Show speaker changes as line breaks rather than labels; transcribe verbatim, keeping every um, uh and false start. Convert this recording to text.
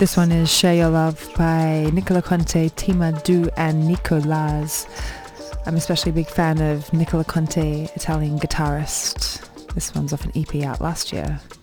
This one is Share Your Love by Nicola Conte, Tima Du and Nico Laz. I'm especially a big fan of Nicola Conte, Italian guitarist. This one's off an E P out last year.